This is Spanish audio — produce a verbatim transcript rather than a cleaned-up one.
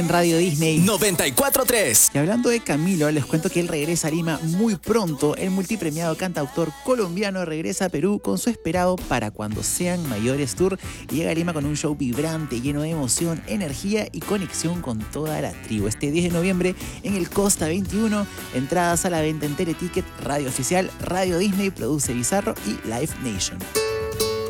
En Radio Disney noventa y cuatro punto tres. Y hablando de Camilo, les cuento que él regresa a Lima muy pronto. El multipremiado cantautor colombiano regresa a Perú con su esperado Para Cuando Sean Mayores Tour y llega a Lima con un show vibrante, lleno de emoción, energía y conexión con toda la tribu. Este diez de noviembre en el Costa veintiuno, entradas a la venta en Teleticket, Radio Oficial, Radio Disney, Produce Bizarro y Live Nation.